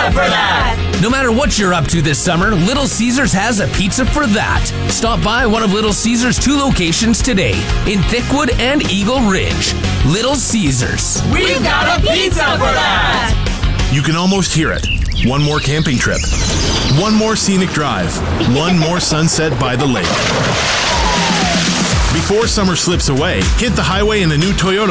for that! No matter what you're up to this summer, Little Caesars has a pizza for that. Stop by one of Little Caesars' 2 locations today, in Thickwood and Eagle Ridge. Little Caesars. We've got a pizza for that! You can almost hear it. One more camping trip. One more scenic drive. One more sunset by the lake. Before summer slips away, hit the highway in a new Toyota